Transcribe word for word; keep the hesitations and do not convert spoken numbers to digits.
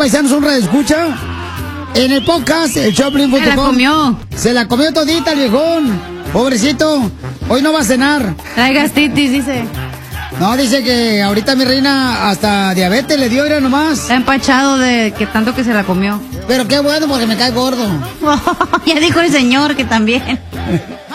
paisanos, un radio escucha. En el podcast, el Choplin punto com. Se la comió. Se la comió todita el viejón. Pobrecito. Hoy no va a cenar. Trae gastritis, dice. No, dice que ahorita mi reina hasta diabetes le dio, era nomás. Está empachado de que tanto que se la comió. Pero qué bueno, porque me cae gordo. Ya dijo el señor que también.